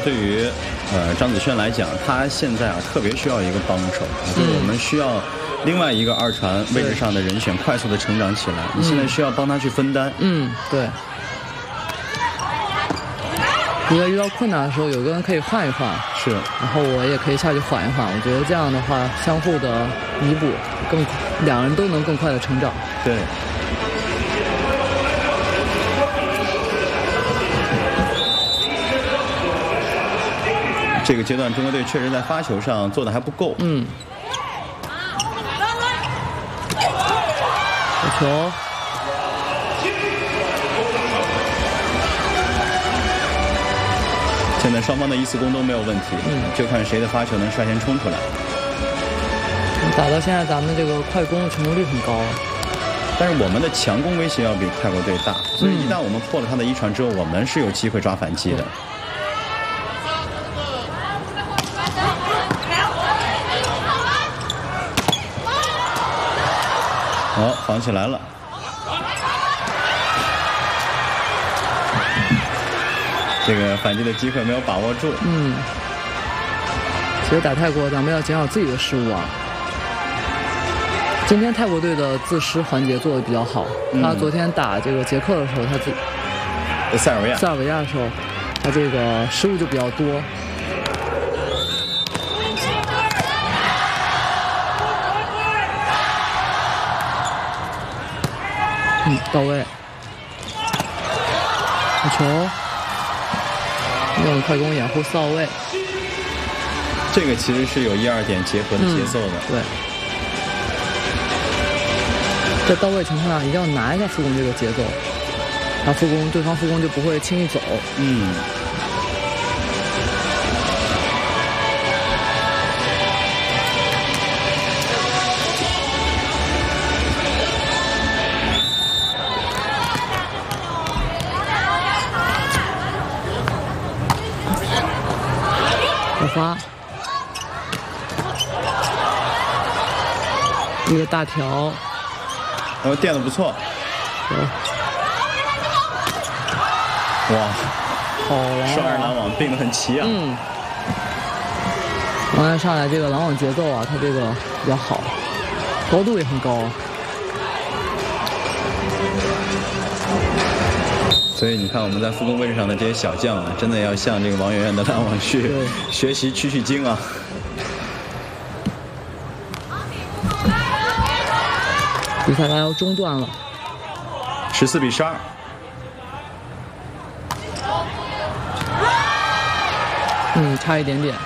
对于张子萱来讲，他现在特别需要一个帮手，就是我们需要另外一个二传位置上的人选快速的成长起来。你现在需要帮他去分担。 对。如果遇到困难的时候，有个人可以换一换， 是， 然后我也可以下去缓一缓。我觉得这样的话，相互的弥补，两人都能更快的成长。 对。这个阶段，中国队确实在发球上做的还不够。 好球。 现在双方的一次攻都没有问题，就看谁的发球能率先冲出来。 打到现在，咱们这个快攻的成功率很高， 但是我们的强攻威胁要比泰国队大，所以一旦我们破了他的一传之后，我们是有机会抓反击的。好，防起来了。这个反击的机会没有把握住。 其实打泰国，咱们要减少自己的失误啊。今天泰国队的自失环节做得比较好。他昨天打这个捷克的时候， 塞尔维亚的时候，他这个失误就比较多。到位。好球。用快攻掩护4号位， 这个其实是有1、2点结合的节奏的。 对，在到位情况下一定要拿一下副攻这个节奏，然后对方副攻就不会轻易走。发一个大条， 然后垫得不错。哇， 好拦双人拦网并得很齐啊。 王源上来这个拦网节奏啊，他这个比较好，高度也很高。 所以你看，我们在副攻位置上的这些小将啊，真的要向这个王媛媛的拦网去学习取经啊。 比赛来到中段了 ，14比12。 差一点点。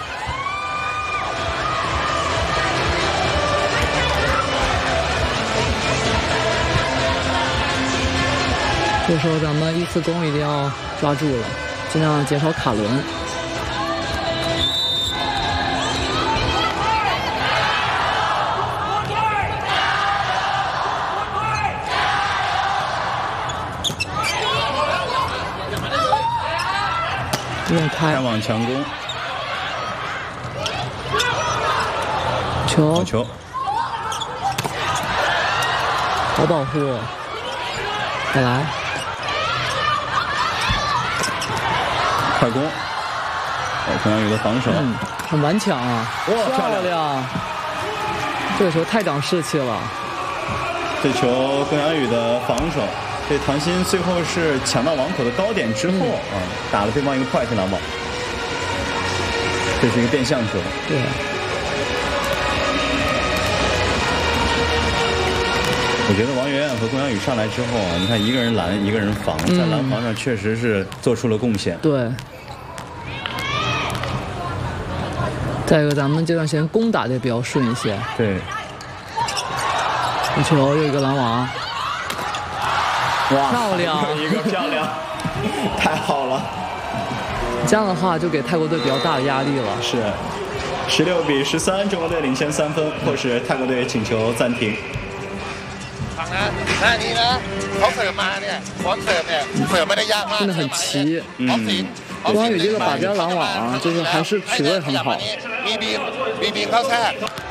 这时候咱们一次攻一定要抓住了，尽量减少卡轮。用开网强攻， 球， 好球， 好保护，再来。 快攻，孔祥宇的防守， 很顽强啊！ 哇， 漂亮！这个球太长士气了。 这球孔祥宇的防守，这唐鑫最后是抢到网口的高点之后打了对方一个快速拦网，这是一个变向球。 对。 我觉得王媛媛和龚翔宇上来之后啊，你看一个人拦，一个人防，在拦防上确实是做出了贡献。 对。再一个，咱们这段时间攻打得比较顺一些。 对。 球又一个拦网， 哇， 漂亮， 一个漂亮，太好了。 这样的话就给泰国隊比较大的壓力了。 是，16比13，中国队领先3分，迫使泰国队请求暂停。 真的很齐。龚翔宇这个把边拦网啊，就是还是取得很好。